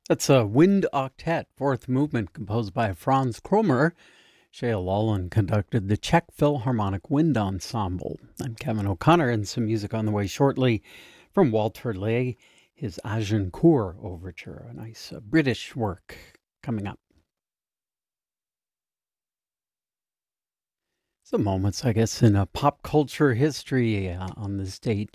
That's a wind octet, fourth movement composed by Franz Kromer. Shea Lawlin conducted the Czech Philharmonic Wind Ensemble. I'm Kevin O'Connor, and some music on the way shortly from Walter Lay, his Agincourt Overture, a nice British work coming up. Some moments, I guess, in pop culture history on this date.